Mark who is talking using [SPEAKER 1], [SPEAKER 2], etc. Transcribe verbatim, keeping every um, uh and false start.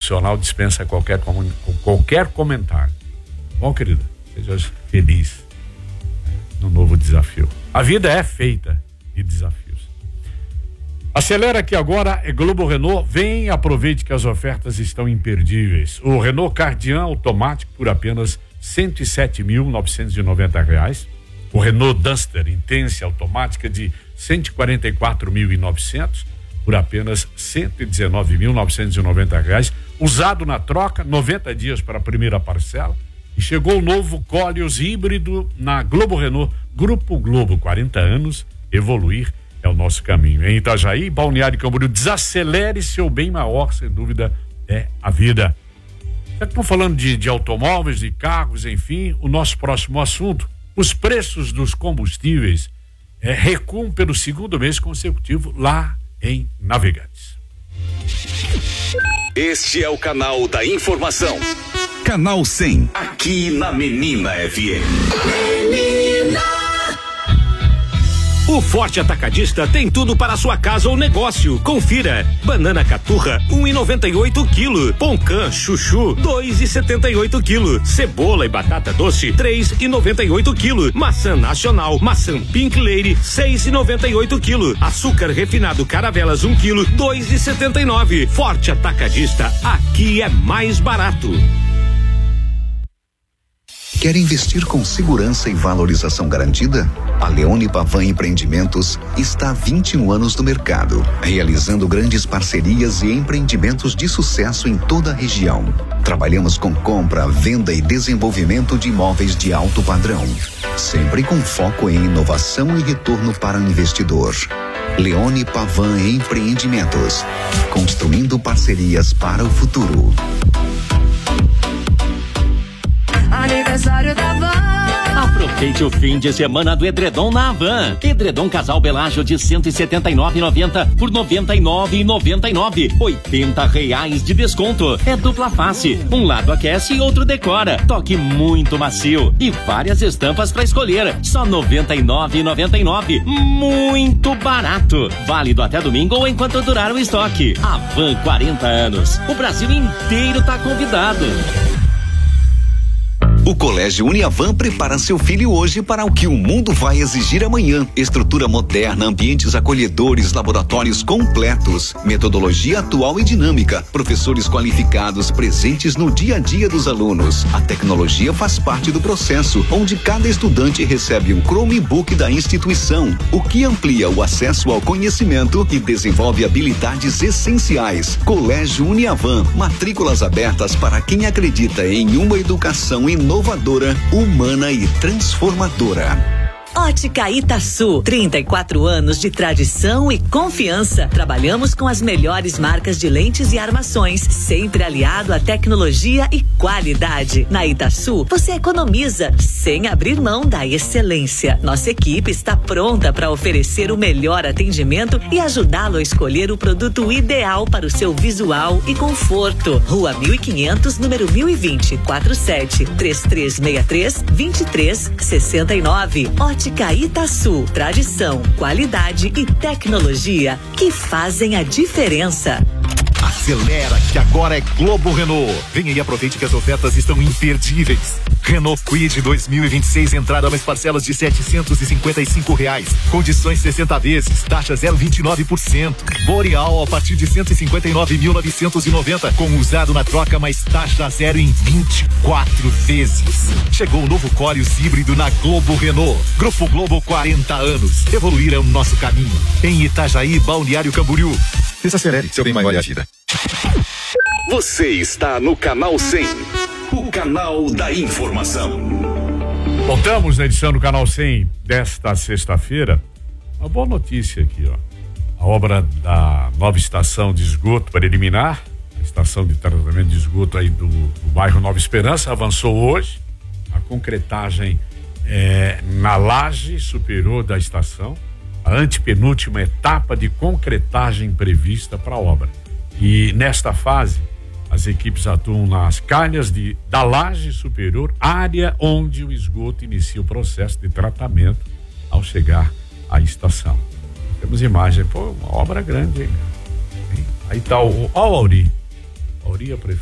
[SPEAKER 1] profissional dispensa qualquer, qualquer comentário. Bom, querida, seja feliz no novo desafio. A vida é feita de desafios. Acelera que agora é Globo Renault. Vem e aproveite que as ofertas estão imperdíveis. O Renault Kardian automático por apenas cento e sete mil novecentos e noventa reais. O Renault Duster Intense automática de cento e quarenta e quatro mil e novecentos por apenas cento e dezenove mil novecentos e noventa reais. Usado na troca, noventa dias para a primeira parcela. E chegou o novo Koleos híbrido na Globo Renault. Grupo Globo, quarenta anos, evoluir é o nosso caminho. Em Itajaí, Balneário Camboriú, desacelere seu bem maior, sem dúvida, é a vida. Já que estão falando de, de automóveis, de carros, enfim, o nosso próximo assunto, os preços dos combustíveis é, recuam pelo segundo mês consecutivo lá em Navegantes.
[SPEAKER 2] Este é o canal da informação. Canal cem, aqui na Menina F M. Menina!
[SPEAKER 3] O Forte Atacadista tem tudo para sua casa ou negócio. Confira: banana caturra um e noventa e oito quilo, poncã chuchu dois e setenta e oito quilo, cebola e batata doce três e noventa e oito quilo, maçã nacional, maçã Pink Lady seis e noventa e oito quilo, açúcar refinado Caravelas um quilo dois e setenta e nove. Forte Atacadista, aqui é mais barato.
[SPEAKER 4] Quer investir com segurança e valorização garantida? A Leone Pavan Empreendimentos está há vinte e um anos no mercado, realizando grandes parcerias e empreendimentos de sucesso em toda a região. Trabalhamos com compra, venda e desenvolvimento de imóveis de alto padrão, sempre com foco em inovação e retorno para o investidor. Leone Pavan Empreendimentos, construindo parcerias para o futuro.
[SPEAKER 5] Aniversário da Van.
[SPEAKER 6] Aproveite o fim de semana do edredom na Havan. Edredom casal Belágio de cento e setenta e nove reais e noventa centavos por noventa e nove reais e noventa e nove centavos. oitenta reais de desconto. É dupla face. Um lado aquece e outro decora. Toque muito macio e várias estampas para escolher. Só noventa e nove reais e noventa e nove centavos. Muito barato. Válido até domingo ou enquanto durar o estoque. Havan, quarenta anos. O Brasil inteiro tá convidado.
[SPEAKER 4] O Colégio Uniavan prepara seu filho hoje para o que o mundo vai exigir amanhã. Estrutura moderna, ambientes acolhedores, laboratórios completos, metodologia atual e dinâmica, professores qualificados presentes no dia a dia dos alunos. A tecnologia faz parte do processo, onde cada estudante recebe um Chromebook da instituição, o que amplia o acesso ao conhecimento e desenvolve habilidades essenciais. Colégio Uniavan, matrículas abertas para quem acredita em uma educação inovadora. Inovadora, humana e transformadora.
[SPEAKER 7] Ótica Itaçu, trinta e quatro anos de tradição e confiança. Trabalhamos com as melhores marcas de lentes e armações, sempre aliado à tecnologia e qualidade. Na Itaçu, você economiza sem abrir mão da excelência. Nossa equipe está pronta para oferecer o melhor atendimento e ajudá-lo a escolher o produto ideal para o seu visual e conforto. Rua mil e quinhentos, número mil e vinte, quarenta e sete, trinta e três sessenta e três, vinte e três sessenta e nove. Ótica Itaçu, tradição, qualidade e tecnologia que fazem a diferença.
[SPEAKER 8] Acelera que agora é Globo Renault. Venha e aproveite que as ofertas estão imperdíveis. Renault Kwid dois mil e vinte e seis, entrada mais parcelas de setecentos e cinquenta e cinco reais. Condições sessenta vezes, taxa zero vírgula vinte e nove por cento. Boreal a partir de cento e cinquenta e nove mil novecentos e noventa, com usado na troca mais taxa zero em vinte e quatro vezes. Chegou o novo Koleos híbrido na Globo Renault. Grupo Globo, quarenta anos. Evoluir é o nosso caminho. Em Itajaí, Balneário Camboriú. Desacelere, seu bem maior é a vida.
[SPEAKER 2] Você está no Canal cem, o canal da informação.
[SPEAKER 1] Voltamos na edição do Canal cem desta sexta-feira. Uma boa notícia aqui, ó. A obra da nova estação de esgoto preliminar, a estação de tratamento de esgoto aí do, do bairro Nova Esperança, avançou hoje. A concretagem é, na laje superior da estação, a antepenúltima etapa de concretagem prevista para a obra. E nesta fase, as equipes atuam nas calhas de, da laje superior, área onde o esgoto inicia o processo de tratamento ao chegar à estação. Temos imagem, pô, uma obra grande, hein? Aí tá o, ó, o Auri. Auri, a prefeita.